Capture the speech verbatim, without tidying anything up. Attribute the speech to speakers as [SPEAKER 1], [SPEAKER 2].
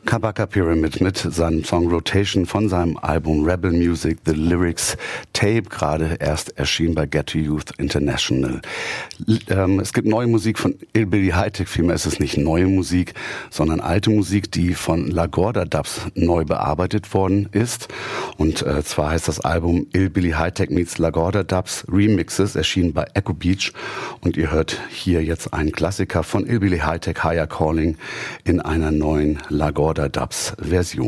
[SPEAKER 1] Kabaka Pyramid mit seinem Song Rotation von seinem Album Rebel Music, The Lyrics Tape, gerade erst erschienen bei Get to Youth International. Ähm, es gibt neue Musik von Hillbilly High-Tech, vielmehr ist es nicht neue Musik, sondern alte Musik, die von LaGorda Dubs neu bearbeitet worden ist. Und äh, zwar heißt das Album Hillbilly High-Tech meets LaGorda Dubs Remixes, erschienen bei Echo Beach. Und ihr hört hier jetzt einen Klassiker von Hillbilly High-Tech, Higher Calling, in einer neuen LaGorda Dubs Version.